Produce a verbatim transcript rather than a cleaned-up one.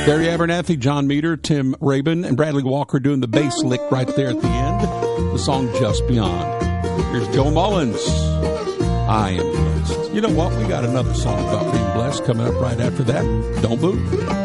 Barry Abernathy, John Meter, Tim Rabin, and Bradley Walker doing the bass lick right there at the end. The song Just Beyond. Here's Joe Mullins. I am blessed. You know what? We got another song about being blessed coming up right after that. Don't move.